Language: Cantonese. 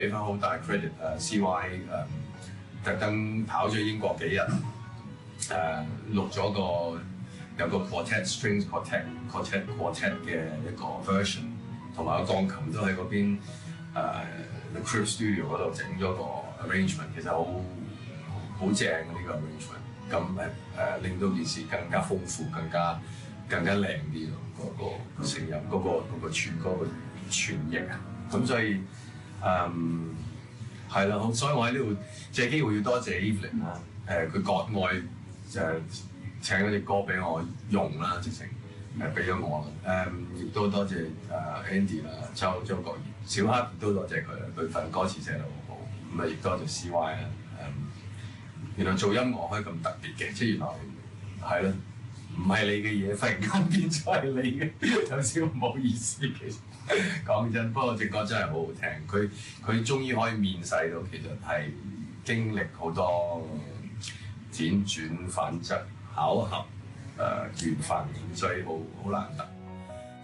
俾翻好大 credit CY 特登跑咗英國幾日錄咗有個 strings quartet 嘅一個 version， 同埋個鋼琴都喺嗰邊The Crib Studio 嗰度整咗個 arrangement， 其實好正嘅呢個 arrangement， 咁令到件事更加豐富，更加靚啲咯，個聲音嗰個傳譯啊，咁所以係啦，所以我喺呢度借機會要多謝 Evelyn 啦，佢國外就請嗰隻歌俾我用啦，直情俾咗我啦，亦都多謝Andy 啦，周國賢，小黑亦都多謝佢啦，佢份歌詞寫得好好，咁亦多謝 CY 啦，原來做音樂可以咁特別嘅，即係原來係咯，唔係你嘅嘢，忽然間變咗係你嘅，有少唔好意思其實。講真，不過隻歌真係好好聽，佢終於可以面世到，其實係經歷好多輾轉反側、巧合、緣分，所以好難得。